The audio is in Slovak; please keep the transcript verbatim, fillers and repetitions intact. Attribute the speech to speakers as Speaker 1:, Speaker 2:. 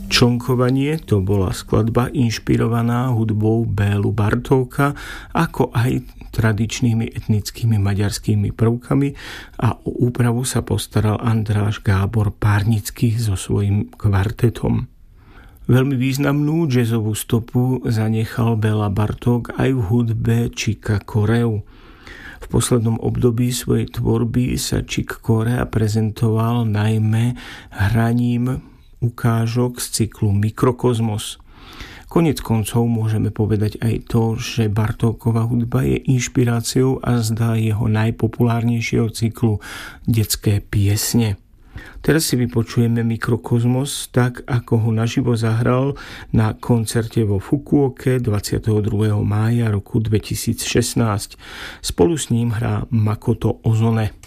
Speaker 1: Člnkovanie to bola skladba inšpirovaná hudbou Bélu Bartóka, ako aj tradičnými etnickými maďarskými prvkami, a o úpravu sa postaral Andráš Gábor Párnický so svojím kvartetom. Veľmi významnú jazzovú stopu zanechal Béla Bartók aj v hudbe Chicka Coreu. V poslednom období svojej tvorby sa Chick Corea prezentoval najmä hraním ukážok z cyklu Mikrokozmos. Koniec koncov môžeme povedať aj to, že Bartókova hudba je inšpiráciou a zdá jeho najpopulárnejšieho cyklu Detské piesne. Teraz si vypočujeme Mikrokozmos tak, ako ho naživo zahral na koncerte vo Fukuoke dvadsiateho druhého mája roku dvetisícšestnásť. Spolu s ním hrá Makoto Ozone.